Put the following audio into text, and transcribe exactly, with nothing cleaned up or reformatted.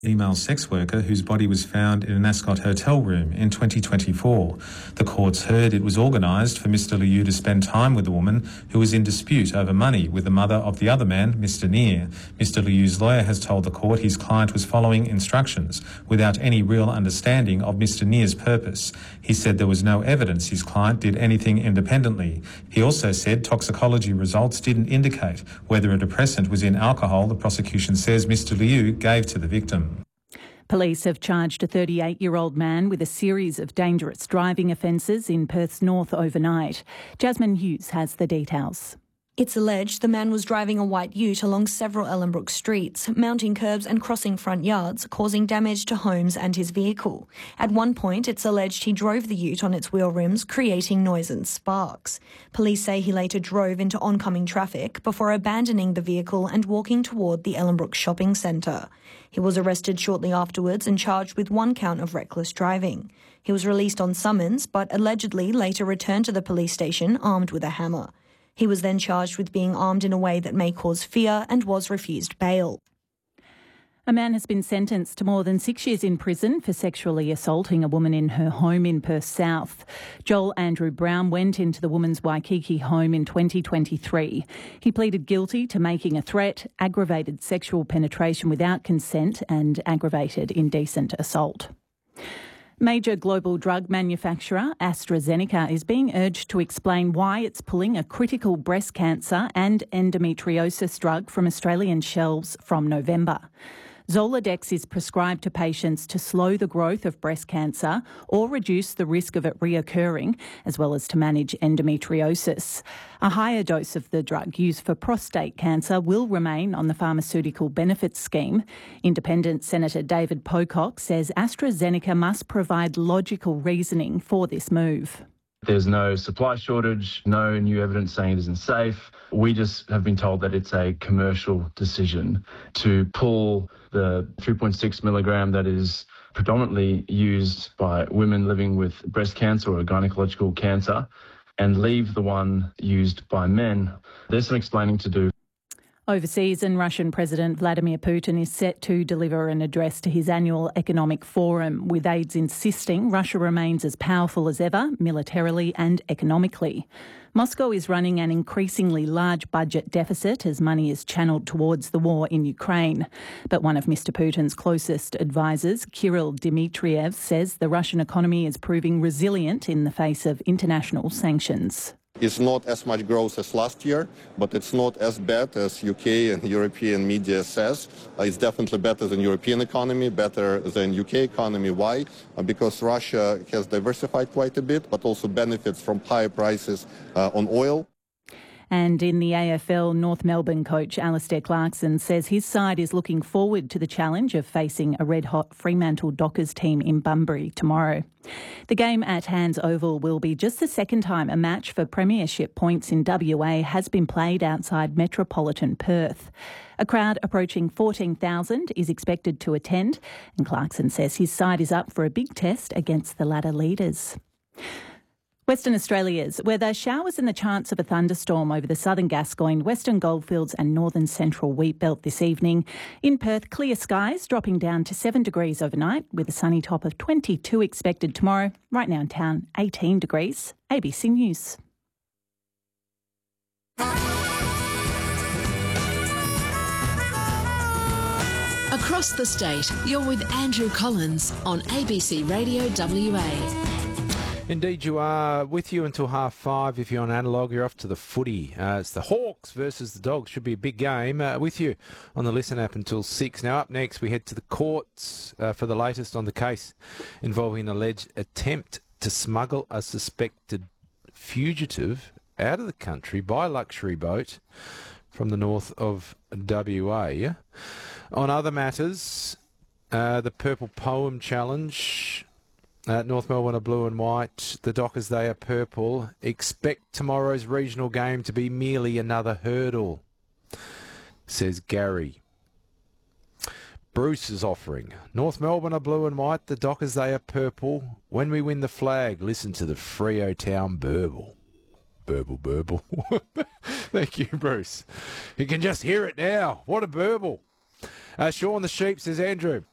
female sex worker whose body was found in an Ascot hotel room in twenty twenty-four. The courts heard it was organised for Mister Liu to spend time with the woman who was in dispute over money with the mother of the other man, Mister Neer. Mister Liu's lawyer has told the court his client was following instructions without any real understanding of Mister Neer's purpose. He said there was no evidence his client did anything independently. He also said toxicology results didn't indicate whether a depressant was in alcohol the prosecution says Mister Liu gave to the victim. Police have charged a thirty-eight-year-old man with a series of dangerous driving offences in Perth's north overnight. Jasmine Hughes has the details. It's alleged the man was driving a white ute along several Ellenbrook streets, mounting curbs and crossing front yards, causing damage to homes and his vehicle. At one point, it's alleged he drove the ute on its wheel rims, creating noise and sparks. Police say he later drove into oncoming traffic before abandoning the vehicle and walking toward the Ellenbrook shopping centre. He was arrested shortly afterwards and charged with one count of reckless driving. He was released on summons, but allegedly later returned to the police station armed with a hammer. He was then charged with being armed in a way that may cause fear and was refused bail. A man has been sentenced to more than six years in prison for sexually assaulting a woman in her home in Perth South. Joel Andrew Brown went into the woman's Waikiki home in twenty twenty-three. He pleaded guilty to making a threat, aggravated sexual penetration without consent and aggravated indecent assault. Major global drug manufacturer AstraZeneca is being urged to explain why it's pulling a critical breast cancer and endometriosis drug from Australian shelves from November. Zoladex is prescribed to patients to slow the growth of breast cancer or reduce the risk of it reoccurring, as well as to manage endometriosis. A higher dose of the drug used for prostate cancer will remain on the Pharmaceutical Benefits Scheme. Independent Senator David Pocock says AstraZeneca must provide logical reasoning for this move. There's no supply shortage, no new evidence saying it isn't safe. We just have been told that it's a commercial decision to pull the three point six milligram that is predominantly used by women living with breast cancer or gynecological cancer and leave the one used by men. There's some explaining to do. Overseas, and Russian President Vladimir Putin is set to deliver an address to his annual economic forum, with aides insisting Russia remains as powerful as ever, militarily and economically. Moscow is running an increasingly large budget deficit as money is channelled towards the war in Ukraine. But one of Mister Putin's closest advisers, Kirill Dmitriev, says the Russian economy is proving resilient in the face of international sanctions. It's not as much growth as last year, but it's not as bad as U K and European media says. Uh, it's definitely better than European economy, better than U K economy. Why? Uh, because Russia has diversified quite a bit, but also benefits from higher prices uh, on oil. And in the A F L, North Melbourne coach Alistair Clarkson says his side is looking forward to the challenge of facing a red-hot Fremantle Dockers team in Bunbury tomorrow. The game at Hands Oval will be just the second time a match for premiership points in W A has been played outside metropolitan Perth. A crowd approaching fourteen thousand is expected to attend, and Clarkson says his side is up for a big test against the ladder leaders. Western Australia's weather: showers and the chance of a thunderstorm over the southern Gascoyne, western Goldfields and northern central Wheatbelt this evening. In Perth, clear skies dropping down to seven degrees overnight with a sunny top of twenty-two expected tomorrow. Right now in town, eighteen degrees. A B C News. Across the state, you're with Andrew Collins on A B C Radio W A. Indeed you are. With you until half five. If you're on analogue, you're off to the footy. Uh, it's the Hawks versus the Dogs. Should be a big game. Uh, with you on the Listen app until six. Now up next we head to the courts uh, for the latest on the case involving an alleged attempt to smuggle a suspected fugitive out of the country by luxury boat from the north of W A. On other matters, uh, the Purple Poem Challenge... Uh, North Melbourne are blue and white, the Dockers they are purple. Expect tomorrow's regional game to be merely another hurdle, says Gary. Bruce is offering. North Melbourne are blue and white, the Dockers they are purple. When we win the flag, listen to the Freo Town burble. Burble, burble. Thank you, Bruce. You can just hear it now. What a burble. Uh, Sean the Sheep says, Andrew,